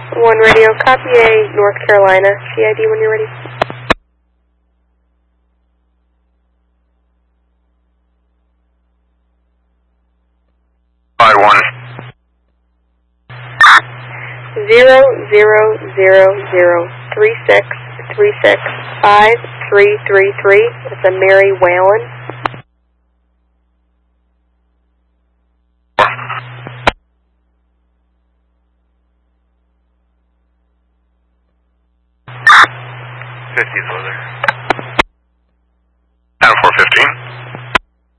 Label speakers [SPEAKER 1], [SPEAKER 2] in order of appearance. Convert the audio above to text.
[SPEAKER 1] 1 radio, copy A, North Carolina. CID when you're ready.
[SPEAKER 2] Hi, 1.
[SPEAKER 1] 00036365333. It's a Mary Whalen.
[SPEAKER 2] '50s weather.